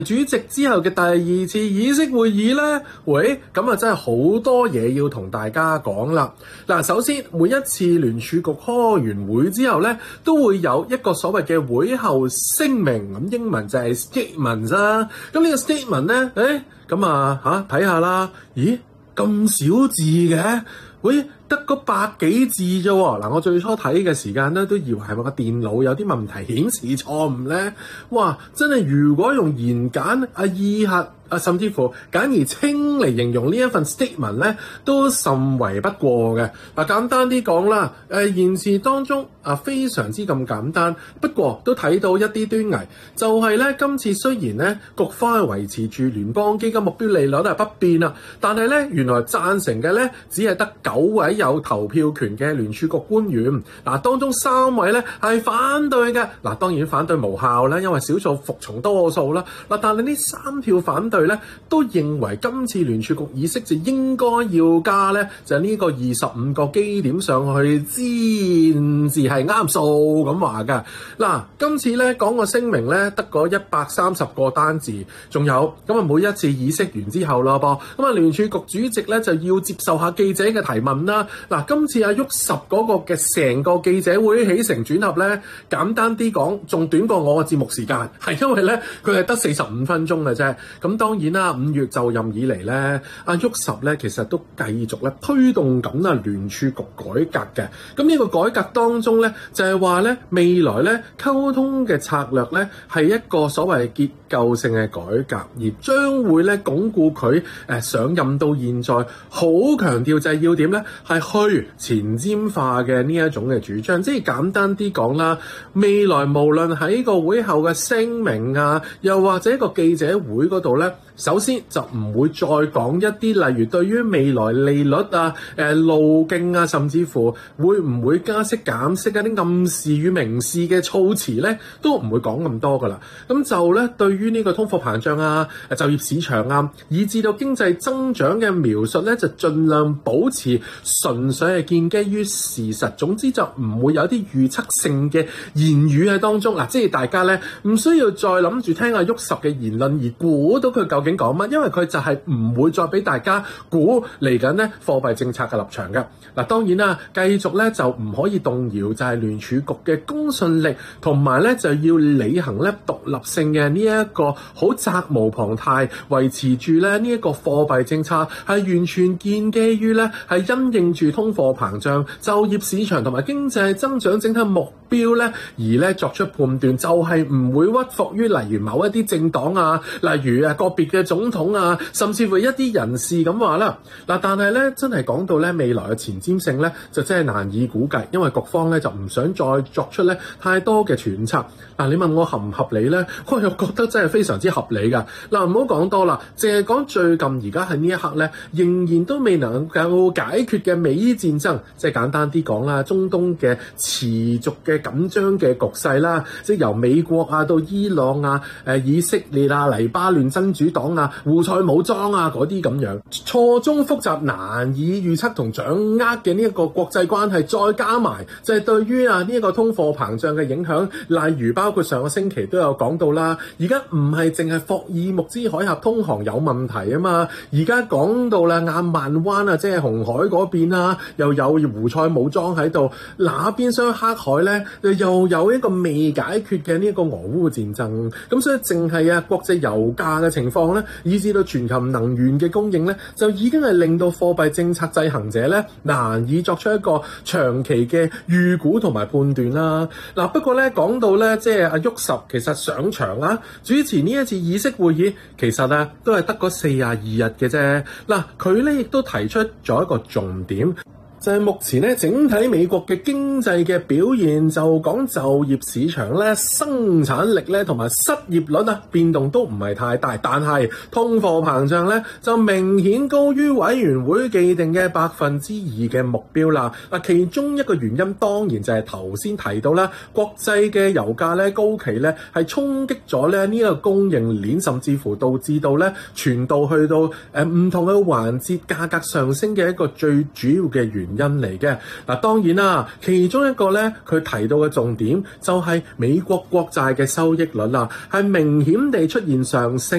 主席之後嘅第二次議息會議呢，咁啊真係好多嘢要同大家講啦。嗱，首先每一次聯儲局開完會之後呢，都會有一個所謂嘅會後聲明，咁英文就係 statement 啦。咁呢個 statement 呢，睇下啦，咦咁少字嘅，得嗰100幾字啫喎！嗱，我最初睇嘅時間咧，都以為係咪個電腦有啲問題顯示錯誤咧？哇！真係如果用言簡意賅甚至乎簡而清嚟形容呢一份 statement 咧，都甚為不過嘅。簡單啲講啦，言辭當中非常之咁簡單，不過都睇到一啲端倪，就係咧今次雖然咧局方係維持住聯邦基金目標利率係不變啦，但係咧原來贊成嘅咧只係得9位有投票權嘅聯儲局官員，當中3位咧係反對嘅。當然反對無效啦，因為少數服從多數啦。但係呢3票反對咧都認為今次聯儲局議息就應該要加咧，就呢個25個基點上去先至係啱數咁話㗎。今次咧講個聲明咧得嗰130個單字，仲有每一次議息完之後啦噃，聯儲局主席咧就要接受下記者嘅提問啦。今次阿沃什嗰個嘅成個記者會起承轉合咧，簡單啲講仲短過我嘅節目時間，係因為咧佢係得45分鐘嘅啫。咁當然啦，5月就任以嚟咧，阿沃什咧其實都繼續咧推動緊聯儲局改革嘅。咁呢個改革當中咧就係話咧未來咧溝通嘅策略咧係一個所謂結構性嘅改革，而將會咧鞏固佢上任到現在好強調就係要點咧係去前瞻化嘅呢一種嘅主張。即係簡單啲講啦，未來無論喺個會後嘅聲明又或者個記者會嗰度咧，首先就唔會再講一啲例如對於未來利率路徑甚至乎會唔會加息減息一啲暗示與明示嘅措辭咧，都唔會講咁多噶啦。咁就咧對於呢個通貨膨脹就業市場以至到經濟增長嘅描述咧，就盡量保持純粹係建基於事實。總之就唔會有啲預測性嘅言語喺當中。即係大家咧唔需要再諗住聽阿沃什嘅言論而估到佢究竟講乜，因為佢就係唔會再俾大家估嚟緊咧貨幣政策嘅立場嘅。當然啦，繼續咧就唔可以動搖就係聯儲局嘅公信力，同埋咧就要履行咧獨立性嘅呢一個好責無旁貸，維持住咧呢一個貨幣政策係完全建基於咧係因應住通貨膨脹、就業市場同埋經濟增長整體目標咧而咧作出判斷，就係唔會屈服於例如某一啲政黨例如個別嘅總統甚至乎一啲人士咁話啦。但係咧真係講到咧未來嘅前瞻性咧，就真係難以估計，因為局方咧就唔想再作出咧太多嘅揣測。你問我合唔合理咧？我又覺得真係非常之合理㗎。唔好講多啦，淨係講最近而家喺呢一刻咧，仍然都未能夠解決嘅美伊戰爭，即係簡單啲講啦，中東嘅持續嘅緊張嘅局勢啦，即係由美國到伊朗以色列黎巴嫩真主黨胡塞武裝嗰啲咁樣錯綜複雜難以預測同掌握嘅呢一個國際關係，再加埋就係對於呢一個通貨膨脹嘅影響，例如包括上個星期都有講到啦，而家唔係淨係霍爾木茲海峽通航有問題嘛，而家講到啦亞曼灣即係紅海嗰邊又有胡塞武裝喺度，那邊廂黑海咧又有一個未解決嘅呢一個俄烏戰爭，咁所以淨係國際油價嘅情況咧，以至到全球能源嘅供應咧，就已經係令到貨幣政策制衡者咧難以作出一個長期嘅預估同埋判斷啦。不過咧講到咧即係阿沃什其實上場主持呢一次議息會議，其實都係得嗰42日嘅啫。佢咧亦都提出咗一個重點，就係目前咧整體美國嘅經濟嘅表現，就講就業市場咧、生產力咧同埋失業率變動都唔係太大，但係通貨膨脹咧就明顯高於委員會既定嘅2%嘅目標啦。其中一個原因當然就係頭先提到啦，國際嘅油價咧高企咧係衝擊咗咧呢一個供應鏈，甚至乎導致到咧傳導去到唔同嘅環節價格上升嘅一個最主要嘅原因嚟嘅。嗱，當然啦，其中一個咧，佢提到嘅重點就係美國國債嘅收益率啦，係明顯地出現上升。